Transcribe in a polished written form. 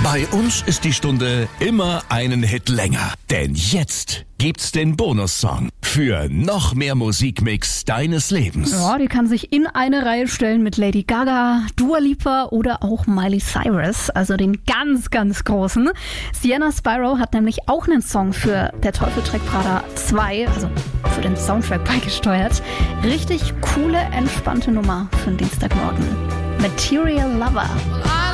Bei uns ist die Stunde immer einen Hit länger. Denn jetzt gibt's den Bonussong für noch mehr Musikmix deines Lebens. Ja, die kann sich in eine Reihe stellen mit Lady Gaga, Dua Lipa oder auch Miley Cyrus, also den ganz, ganz großen. Sienna Spyro hat nämlich auch einen Song für Der Teufel trägt Prada 2, also für den Soundtrack beigesteuert. Richtig coole, entspannte Nummer für den Dienstagmorgen. Material Lover.